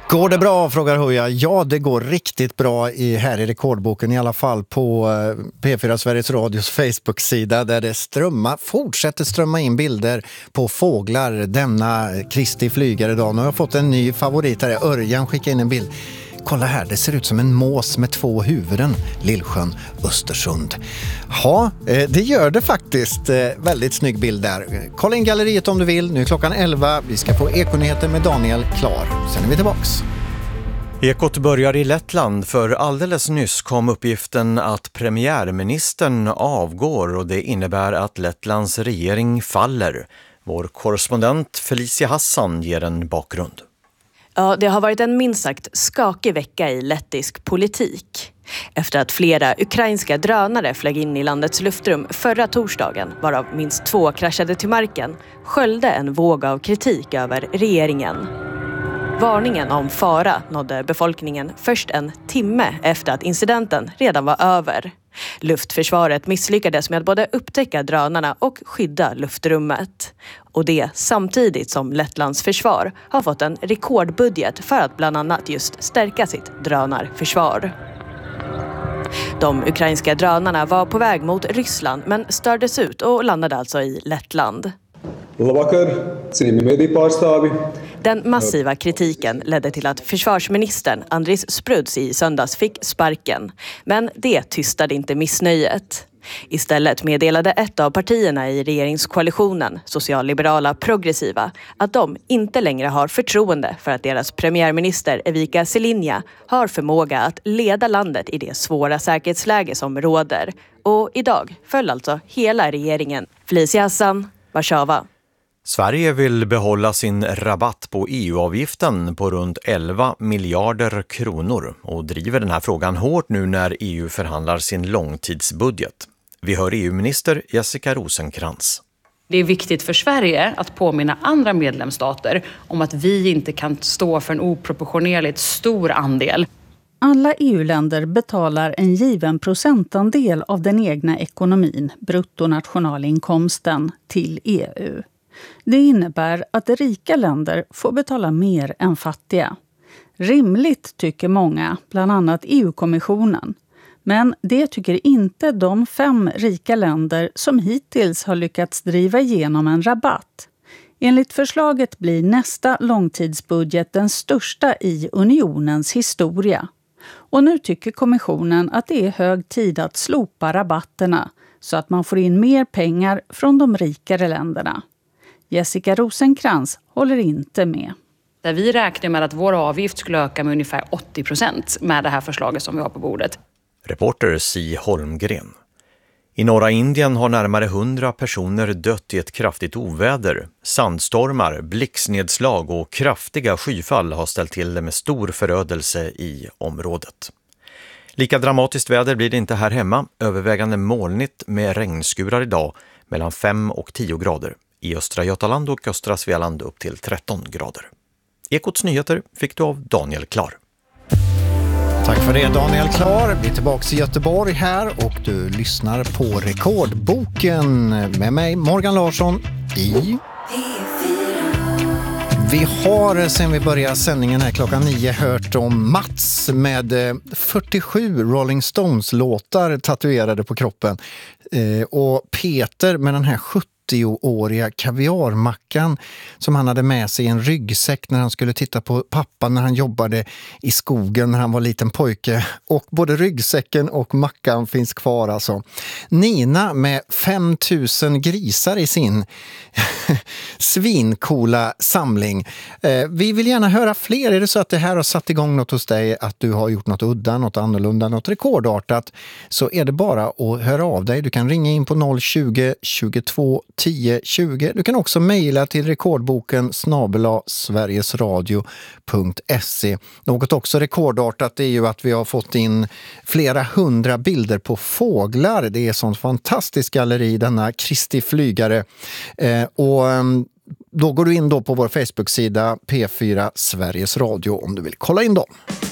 Går det bra, frågar Hoja. Ja, det går riktigt bra här i rekordboken, i alla fall på P4 Sveriges Radios Facebook-sida, där det fortsätter strömma in bilder på fåglar denna Kristi flygare-dag. Nu har jag fått en ny favorit här. Örjan skickar in en bild. Kolla här, det ser ut som en mås med 2 huvuden. Lillsjön, Östersund. Ja, det gör det faktiskt. Väldigt snygg bild där. Kolla in galleriet om du vill. Nu är klockan 11. Vi ska få Ekonyheter med Daniel Klar. Sen är vi tillbaks. Ekot börjar i Lettland, för alldeles nyss kom uppgiften att premiärministern avgår och det innebär att Lettlands regering faller. Vår korrespondent Felicia Hassan ger en bakgrund. Ja, det har varit en minst sagt skakig vecka i lettisk politik. Efter att flera ukrainska drönare flög in i landets luftrum förra torsdagen, varav minst 2 kraschade till marken, sköljde en våg av kritik över regeringen. Varningen om fara nådde befolkningen först en timme efter att incidenten redan var över. Luftförsvaret misslyckades med att både upptäcka drönarna och skydda luftrummet. Och det samtidigt som Lettlands försvar har fått en rekordbudget för att bland annat just stärka sitt drönarförsvar. De ukrainska drönarna var på väg mot Ryssland men stördes ut och landade alltså i Lettland. Den massiva kritiken ledde till att försvarsministern Andris Spruds i söndags fick sparken. Men det tystade inte missnöjet. Istället meddelade ett av partierna i regeringskoalitionen, socialliberala progressiva, att de inte längre har förtroende för att deras premiärminister Evika Selinja har förmåga att leda landet i det svåra säkerhetsläge som råder. Och idag föll alltså hela regeringen. Felicia Hassan, Warszawa. Sverige vill behålla sin rabatt på EU-avgiften på runt 11 miljarder kronor och driver den här frågan hårt nu när EU förhandlar sin långtidsbudget. Vi hör EU-minister Jessica Rosencrantz. Det är viktigt för Sverige att påminna andra medlemsstater om att vi inte kan stå för en oproportionerligt stor andel. Alla EU-länder betalar en given procentandel av den egna ekonomin, bruttonationalinkomsten, till EU. Det innebär att rika länder får betala mer än fattiga. Rimligt tycker många, bland annat EU-kommissionen. Men det tycker inte de 5 rika länder som hittills har lyckats driva igenom en rabatt. Enligt förslaget blir nästa långtidsbudget den största i unionens historia. Och nu tycker kommissionen att det är hög tid att slopa rabatterna så att man får in mer pengar från de rikare länderna. Jessica Rosencrantz håller inte med. Där vi räknar med att vår avgift skulle öka med ungefär 80% med det här förslaget som vi har på bordet. Reporter Si Holmgren. I norra Indien har närmare 100 personer dött i ett kraftigt oväder. Sandstormar, blixtnedslag och kraftiga skyfall har ställt till det med stor förödelse i området. Lika dramatiskt väder blir det inte här hemma. Övervägande molnigt med regnskurar idag mellan 5 och 10 grader. I östra Götaland och östra Svealand upp till 13 grader. Ekots nyheter fick du av Daniel Klar. Tack för det, Daniel Klar. Vi är tillbaka i Göteborg här och du lyssnar på Rekordboken med mig, Morgan Larsson, i... Vi har sen vi började sändningen här klockan 9 hört om Mats med 47 Rolling Stones-låtar tatuerade på kroppen. Och Peter med den här 70-åriga kaviarmackan som han hade med sig i en ryggsäck när han skulle titta på pappa när han jobbade i skogen när han var liten pojke. Och både ryggsäcken och mackan finns kvar alltså. Nina med 5000 grisar i sin svincoola samling. Vi vill gärna höra fler. Är det så att det här har satt igång något hos dig, att du har gjort något udda, något annorlunda, något rekordartat, så är det bara att höra av dig. Du kan ringa in på 020 22 10 20. Du kan också mejla till rekordboken @sverigesradio.se. Något också rekordartat är ju att vi har fått in flera 100 bilder på fåglar. Det är sånt fantastiskt galleri, denna Kristi flygare. Och då går du in då på vår Facebook-sida P4 Sveriges Radio om du vill kolla in dem.